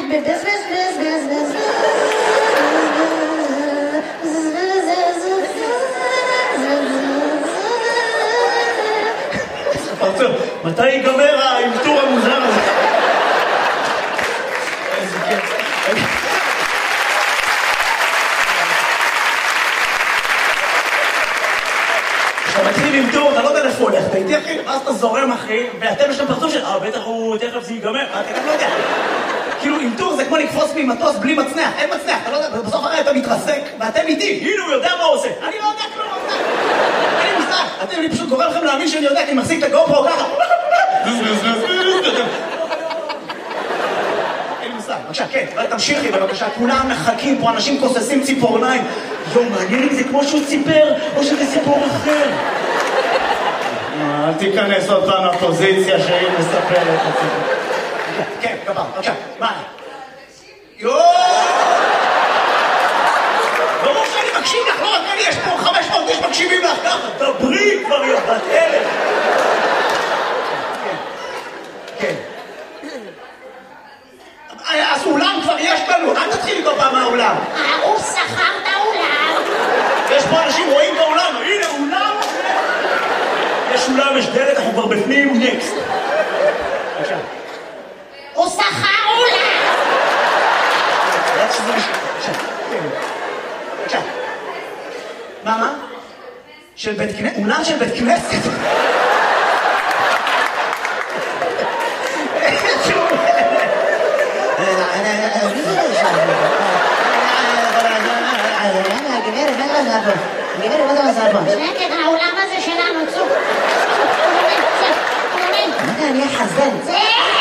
מתי ייגמר האלתור המוזר הזה? איזה כיף. כשאתה מתחיל עם טור, אתה לא יודע איפה הולך, אתה איתי אחי, ואז אתה זורם אחי, ואתם יש להם פרצוף של, בטח הוא תכף זה ייגמר, אתה גם לא יודע. כאילו עם טור זה כמו לקפוץ ממטוס בלי מצנח, אין מצנח, אתה לא יודע, בסוף הרי אתה מתרסק, ואתם איתי, הנה הוא יודע מה הוא עושה, אני לא יודע כלום, אין לי מושג, אני פשוט גורם לכם להאמין שאני יודע, כי אני מחזיק את הגופרו ככה. אין לי מושג, בבקשה, כן, תמשיכי בבקשה, כולם מחכים פה, אנשים כוססים ציפורניים. מעניין אם זה כמו שהוא ציפר, או שזה סיפור אחר. אל תיכנס עוד פעם לפוזיציה שהיא מספרת את הסיפור. כן, כפר, בבקשה, מה? יואו! ברור שאני מקשיב לך, לא רק אני, יש פה 500 איש מקשיבים לך ככה. דברי כבר בת אלף. כן. אז אולם כבר יש לנו, אל תתחילי כל פעם מהאולם. הוא שכר את האולם. יש פה אנשים רואים באולם, הנה אולם. יש אולם, יש דלת, אנחנו כבר בפנים, נקסט. הוא שכר אולם. מה? של בית כנסת? אולם של בית כנסת? שקט, האולם הזה שלנו, צוק. אני אהיה חזן.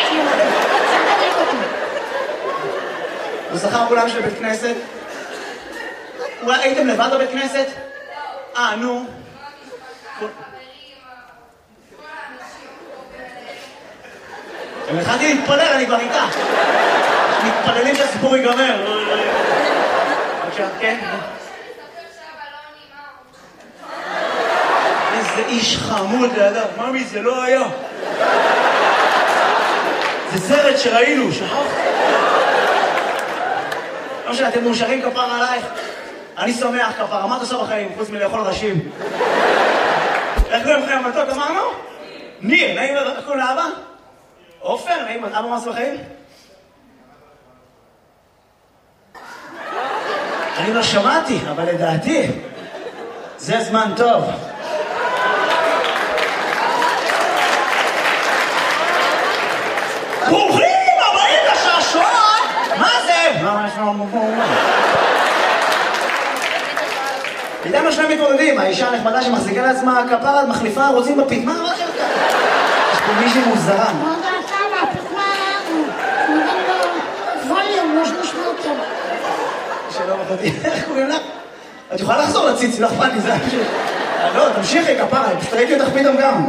הוא שכר אולם של בית כנסת? אולי הייתם לבד בבית כנסת? נו. התחלתי להתפלל, אני כבר איתה. מתפללים שהסיפור ייגמר. בבקשה, כן? איזה איש חמוד לידיו, ממי זה לא היה. זה סרט שראינו, שכחת? לא משנה, אתם מאושרים כפר עלייך? אני שמח כפר, מה אתה עושה בחיים, חוץ מלאכול ראשים? איך קוראים לכם המתוק, אמרנו? ניר, נעים, איך קוראים לאבא? עופר, נעים, אבא מה עושה בחיים? אני לא שמעתי, אבל לדעתי, זה זמן טוב. ברוכים הבאים לשעשועון! מה זה? מה יש לנו? איתם יש להם מתמודדים, האישה הנחמדה שמחזיקה לעצמה כפרה, מחליפה רוצים בפתמה, מה זה? יש פה מישהי מוזרה. לא יודעת למה, הפתמה, נותן לו ווליום, לא שנשמע אותו. שלום אחותי, איך קוראים לך? את יכולה לחזור לציצי, לא אכפת לי, זה פשוט... לא, תמשיכי כפרה, פשוט ראיתי אותך פתאום גם.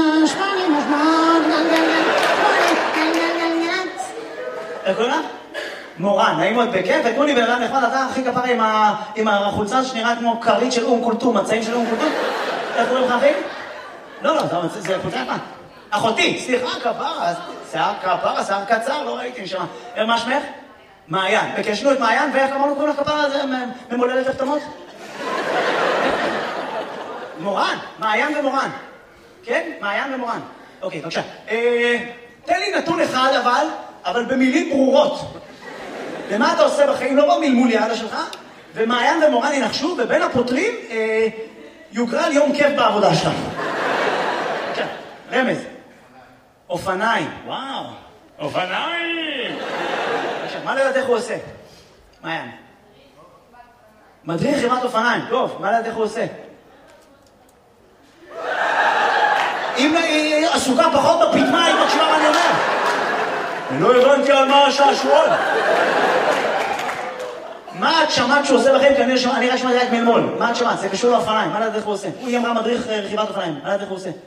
איך קוראים לך? מורן, נעים מאוד בכיף, ותנו לי בן אדם נחמד, אתה הכי כפרה עם החולצה שנראה כמו כרית של קולטום, מצעים של קולטום. איך קוראים לך אחי? לא, זה חולצה יפה. אחותי, סליחה, כפרה, שיער קצר, לא ראיתי נשמה. מה שמך? מעיין. וקשנו את מעיין, ואיך אמרנו קוראים לך כפרה, זה ממולדת הפתמות? מורן, מעיין ומורן. כן? מעיין ומורן. אוקיי, בבקשה. תן לי נתון אחד אבל במילים ברורות. ומה אתה עושה בחיים? לא במלמול יעלה שלך, ומעיין ומורן ינחשו, ובין הפותרים יוקרא לי יום כיף בעבודה שלך. בבקשה, רמז. אופניים. וואו, אופניים! בבקשה, מה לדעת איך הוא עושה? מעיין. מדריך חברת אופניים. טוב, מה לדעת איך הוא עושה? אם היא עסוקה פחות בפתמה, היא מקשיבה מה אני אומר. אני לא הבנתי על מה השעשועון. מה את שמעת שהוא עושה לכם? כי אני רק שמעתי רק מלמול. מה את שמעת? זה קשור לאופניים. מה לדעת איך הוא עושה? היא אמרה מדריך רכיבת אופניים. מה לדעת איך הוא עושה?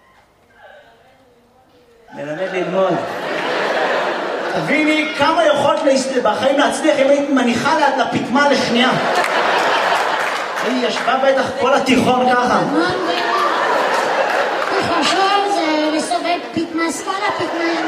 מלמד ללמוד. תביני כמה יכולת בחיים להצליח אם היית מניחה לפתמה לשנייה. היא ישבה בטח כל התיכון ככה. חשוב זה לסובב פתמה, שמאלה פתמה.